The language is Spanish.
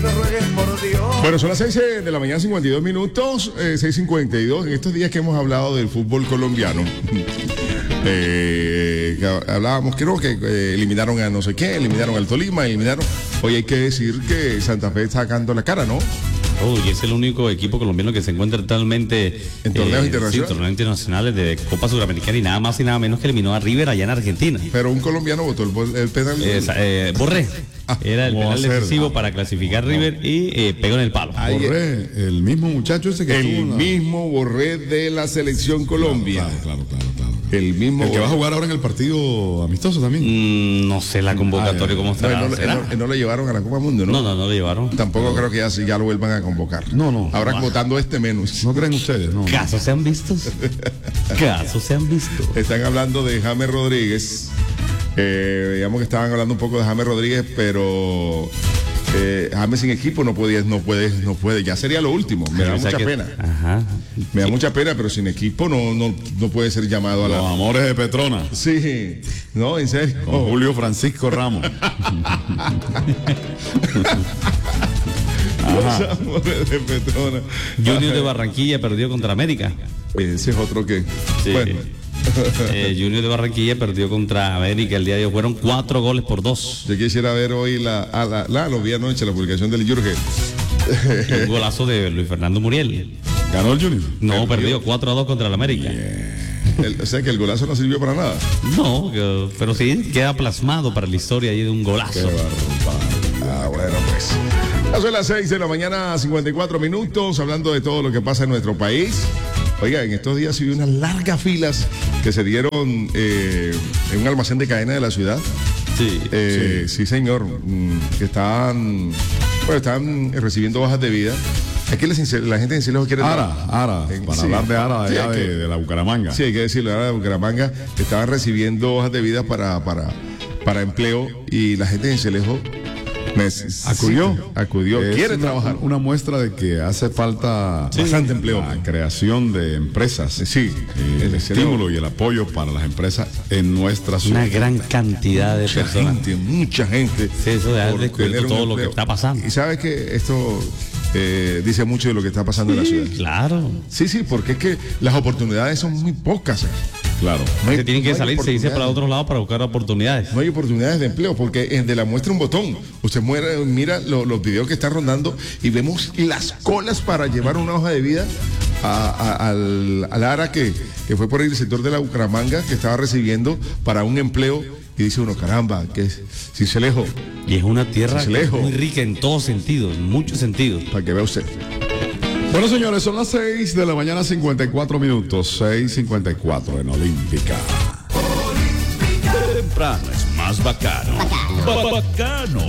lo ruegues por Dios. Bueno, son las 6 de la mañana, 52 minutos, 6:52. En estos días que hemos hablado del fútbol colombiano, hablábamos, creo que eliminaron a no sé qué, eliminaron al Tolima, Hoy hay que decir que Santa Fe está sacando la cara, ¿no? Y es el único equipo colombiano que se encuentra actualmente en torneos internacionales. Sí, torneos internacionales de Copa Sudamericana y nada más y nada menos que eliminó a River allá en Argentina. Pero un colombiano votó el penal. Borré. Era el penal decisivo para clasificar a River y pegó en el palo. Borré, el mismo muchacho ese que el mismo Borré de la selección Colombia. Claro. El mismo. El que va a jugar ahora en el partido amistoso también. No sé la convocatoria cómo estará. No le llevaron a la Copa Mundo, ¿no? No le llevaron. Tampoco creo que ya lo vuelvan a convocar. No. Ahora votando menos. ¿No creen ustedes? No. ¿Casos se han visto? ¿Casos se han visto? Están hablando de James Rodríguez. Digamos que estaban hablando un poco de James Rodríguez, pero James sin equipo no puede. Ya sería lo último. Me da mucha pena. Ajá. Me da mucha pena, pero sin equipo no puede ser llamado a Los amores de Petrona. Sí. No, en serio. Con Julio Francisco Ramos. Los amores de Petrona. Junior de Barranquilla perdió contra América. Ese es otro que. Sí. Bueno. Junior de Barranquilla perdió contra América el día de hoy. Fueron 4-2. Yo quisiera ver hoy lo vi anoche, la publicación del Jurge. Un golazo de Luis Fernando Muriel. ¿Ganó el Junior? No, perdió 4-2 contra el América. O sea que el golazo no sirvió para nada. No, pero sí queda plasmado para la historia ahí de un golazo. Bueno, pues. Ya son las 6 de la mañana, 54 minutos, hablando de todo lo que pasa en nuestro país. Oiga, en estos días hubo unas largas filas que se dieron en un almacén de cadena de la ciudad. Sí, señor. Que estaban recibiendo hojas de vida. Aquí la gente en Cienfuegos quiere... Ara, para hablar de Ara, allá de la Bucaramanga. Sí, hay que decirlo, Ara de Bucaramanga. Estaban recibiendo hojas de vida para empleo y la gente en Cienfuegos acudió, quiere trabajar. Una muestra de que hace falta bastante empleo. La creación de empresas. El estímulo y el apoyo para las empresas en nuestra ciudad. Una gran cantidad de personas. Mucha gente. Sí, eso de haber descubierto todo lo que está pasando. Y sabes que esto dice mucho de lo que está pasando en la ciudad. Claro. Sí, porque es que las oportunidades son muy pocas. Claro. Se tienen que salir, se dice, para otros lados para buscar oportunidades. No hay oportunidades de empleo porque de la muestra un botón. Usted mira los videos que están rondando y vemos las colas para llevar una hoja de vida al Ara que fue por el sector de la Bucaramanga, que estaba recibiendo para un empleo. Y dice uno, caramba, que es Sincelejo. Y es una tierra muy rica en todos sentidos, en muchos sentidos. Para que vea usted. Bueno, señores, son las 6 de la mañana, 54 minutos. 6:54 en Olímpica. Temprano es más bacano. Bacano.